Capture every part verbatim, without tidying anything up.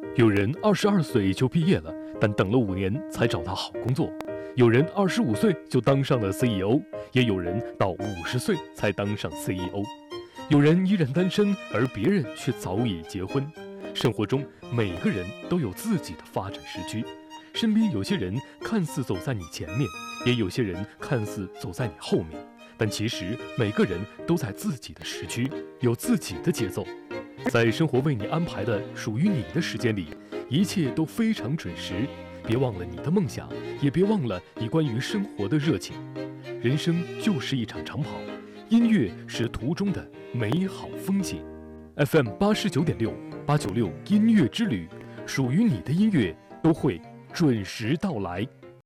有人二十二岁就毕业了，但等了五年才找到好工作；有人二十五岁就当上了 C E O， 也有人到五十岁才当上 C E O。有人依然单身，而别人却早已结婚。生活中，每个人都有自己的发展时区。身边有些人看似走在你前面，也有些人看似走在你后面，但其实每个人都在自己的时区，有自己的节奏。在生活为你安排的属于你的时间里，一切都非常准时。别忘了你的梦想，也别忘了你关于生活的热情。人生就是一场长跑，音乐是途中的美好风景。F M 八十九点六，八九六音乐之旅，属于你的音乐都会准时到来。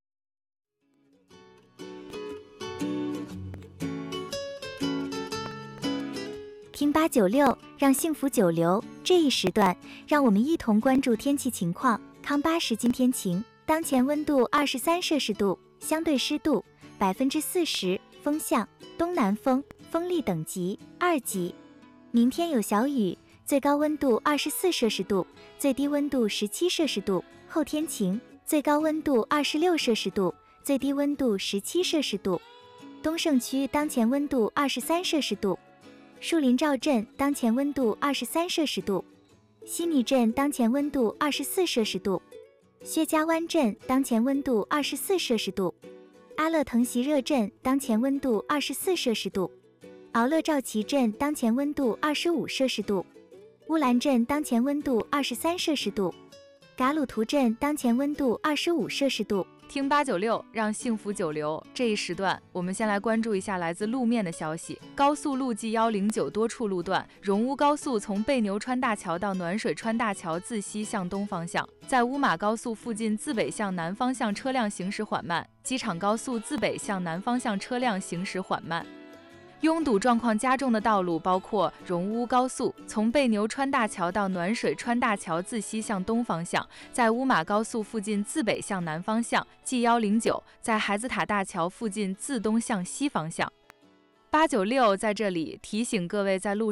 听八九六，让幸福久留。这一时段，让我们一同关注天气情况。康巴时今天晴，当前温度二十三摄氏度，相对湿度百分之四十，风向东南风，风力等级二级。明天有小雨，最高温度二十四摄氏度，最低温度十七摄氏度。后天晴，最高温度二十六摄氏度，最低温度十七摄氏度。东胜区当前温度二十三摄氏度。树林赵镇当前温度二十三摄氏度，西拟镇当前温度二十四摄氏度，薛家湾镇当前温度二十四摄氏度，阿勒腾席热镇当前温度二十四摄氏度，敖勒赵旗镇当前温度二十五摄氏度，乌兰镇当前温度二十三摄氏度，噶鲁图镇当前温度二十五摄氏度。 听八九六，让幸福久留。这一时段，我们先来关注一下来自路面的消息。高速路 G 一零九多处路段，荣乌高速从贝牛川大桥到暖水川大桥自西向东方向，在乌马高速附近自北向南方向车辆行驶缓慢，机场高速自北向南方向车辆行驶缓慢。拥堵状况加重的道路包括荣乌高速从贝牛川大桥到暖水川大桥自西向东方向，在乌马高速附近自北向南方向 G 一零九，在孩子塔大桥附近自东向西方向。八九六在这里提醒各位在路